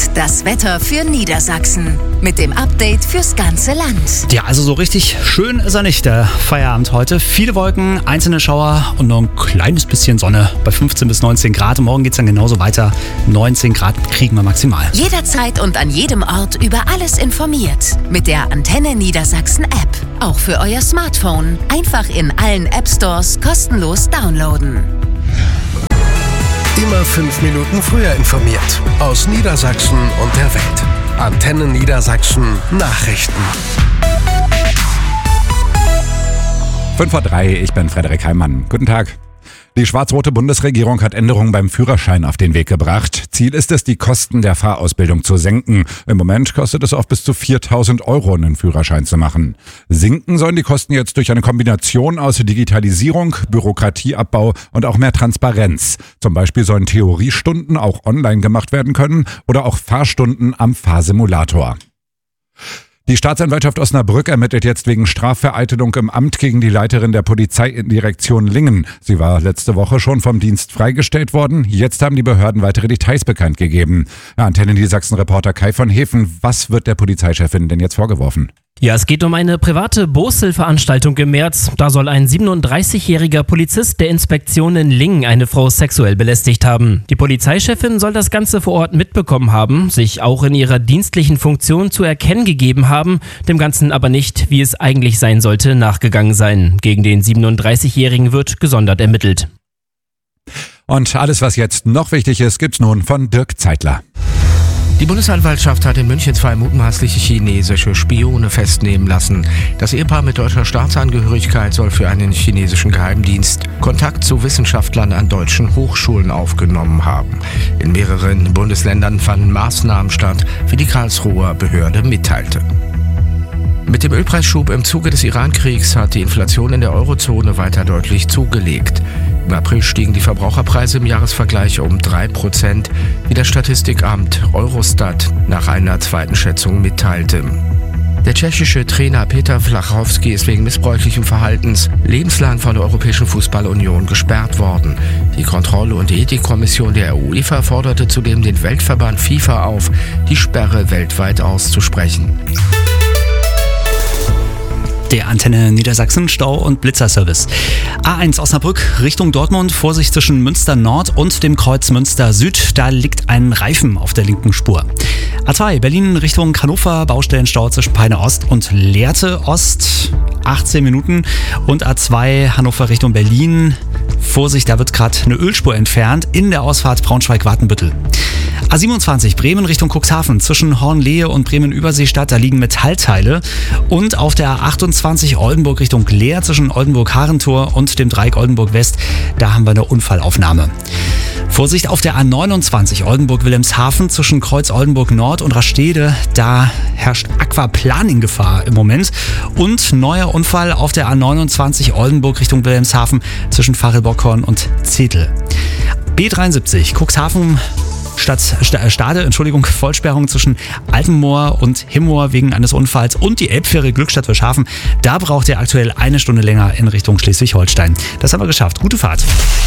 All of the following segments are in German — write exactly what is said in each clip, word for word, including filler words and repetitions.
das Wetter für Niedersachsen. Mit dem Update fürs ganze Land. Ja, also so richtig schön ist er nicht, der Feierabend heute. Viele Wolken, einzelne Schauer und noch ein kleines bisschen Sonne bei fünfzehn bis neunzehn Grad. Und morgen geht es dann genauso weiter. neunzehn Grad kriegen wir maximal. Jederzeit und an jedem Ort über alles informiert. Mit der Antenne Niedersachsen App. Auch für euer Smartphone. Einfach in allen App Stores kostenlos downloaden. Immer fünf Minuten früher informiert. Aus Niedersachsen und der Welt. Antenne Niedersachsen Nachrichten. fünf vor drei, ich bin Frederik Heimann. Guten Tag. Die schwarz-rote Bundesregierung hat Änderungen beim Führerschein auf den Weg gebracht. Ziel ist es, die Kosten der Fahrausbildung zu senken. Im Moment kostet es oft bis zu viertausend Euro, einen Führerschein zu machen. Sinken sollen die Kosten jetzt durch eine Kombination aus Digitalisierung, Bürokratieabbau und auch mehr Transparenz. Zum Beispiel sollen Theoriestunden auch online gemacht werden können oder auch Fahrstunden am Fahrsimulator. Die Staatsanwaltschaft Osnabrück ermittelt jetzt wegen Strafvereitelung im Amt gegen die Leiterin der Polizeidirektion Lingen. Sie war letzte Woche schon vom Dienst freigestellt worden. Jetzt haben die Behörden weitere Details bekannt gegeben. Ja, Antenne Niedersachsen-Reporter Kai von Hefen, was wird der Polizeichefin denn jetzt vorgeworfen? Ja, es geht um eine private Boselveranstaltung im März. Da soll ein siebenunddreißigjähriger Polizist der Inspektion in Lingen eine Frau sexuell belästigt haben. Die Polizeichefin soll das Ganze vor Ort mitbekommen haben, sich auch in ihrer dienstlichen Funktion zu erkennen gegeben haben, dem Ganzen aber nicht, wie es eigentlich sein sollte, nachgegangen sein. Gegen den siebenunddreißigjährigen wird gesondert ermittelt. Und alles, was jetzt noch wichtig ist, gibt's nun von Dirk Zeitler. Die Bundesanwaltschaft hat in München zwei mutmaßliche chinesische Spione festnehmen lassen. Das Ehepaar mit deutscher Staatsangehörigkeit soll für einen chinesischen Geheimdienst Kontakt zu Wissenschaftlern an deutschen Hochschulen aufgenommen haben. In mehreren Bundesländern fanden Maßnahmen statt, wie die Karlsruher Behörde mitteilte. Mit dem Ölpreisschub im Zuge des Iran-Kriegs hat die Inflation in der Eurozone weiter deutlich zugelegt. Im April stiegen die Verbraucherpreise im Jahresvergleich um drei Prozent, wie das Statistikamt Eurostat nach einer zweiten Schätzung mitteilte. Der tschechische Trainer Peter Flachowski ist wegen missbräuchlichen Verhaltens lebenslang von der Europäischen Fußballunion gesperrt worden. Die Kontrolle- und Ethikkommission der UEFA forderte zudem den Weltverband FIFA auf, die Sperre weltweit auszusprechen. Der Antenne Niedersachsen Stau- und Blitzerservice. A eins Osnabrück Richtung Dortmund, Vorsicht zwischen Münster Nord und dem Kreuz Münster Süd. Da liegt ein Reifen auf der linken Spur. A zwei Berlin Richtung Hannover, Baustellenstau zwischen Peine Ost und Lehrte Ost, achtzehn Minuten. Und A zwei Hannover Richtung Berlin, Vorsicht, da wird gerade eine Ölspur entfernt in der Ausfahrt Braunschweig-Watenbüttel. A siebenundzwanzig Bremen Richtung Cuxhaven zwischen Hornlehe und Bremen-Überseestadt, da liegen Metallteile. Und auf der A achtundzwanzig Oldenburg Richtung Leer zwischen Oldenburg-Harentor und dem Dreieck Oldenburg-West, da haben wir eine Unfallaufnahme. Vorsicht auf der A neunundzwanzig Oldenburg-Wilhelmshaven zwischen Kreuz Oldenburg-Nord und Rastede, da herrscht Aquaplaning-Gefahr im Moment. Und neuer Unfall auf der A neunundzwanzig Oldenburg Richtung Wilhelmshaven zwischen Fachelbockhorn und Zetel. B dreiundsiebzig Cuxhaven Stadt Stade, Entschuldigung, Vollsperrung zwischen Altenmoor und Himmoor wegen eines Unfalls und die Elbfähre Glückstadt Wilshaven. Da braucht ihr aktuell eine Stunde länger in Richtung Schleswig-Holstein. Das haben wir geschafft. Gute Fahrt.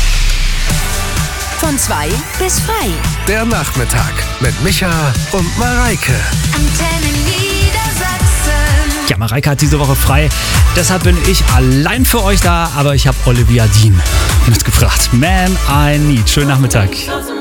Von zwei bis frei. Der Nachmittag mit Micha und Mareike. Antenne Niedersachsen. Ja, Mareike hat diese Woche frei. Deshalb bin ich allein für euch da, aber ich habe Olivia Dean mitgebracht. Man I Need. Schönen Nachmittag.